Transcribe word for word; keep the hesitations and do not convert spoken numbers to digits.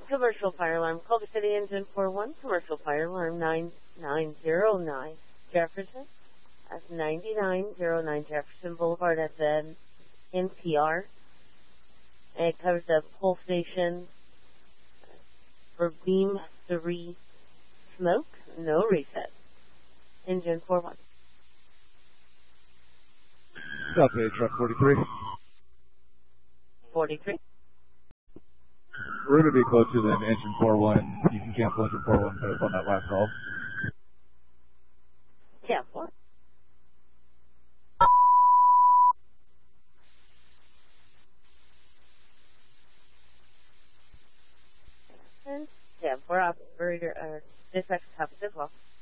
Commercial fire alarm. Culver City Engine four one. Commercial fire alarm nine nine zero nine. Jefferson. That's ninety-nine oh nine Jefferson Boulevard at the N P R. And it covers the pole station for Beam three smoke. No reset. Engine four one. South Bay truck forty-three. forty-three. We're going to be closer than engine four one. You can cancel engine four one, put us on that last call. Cancel. And yeah, we're operator, uh, dispatch copies as well.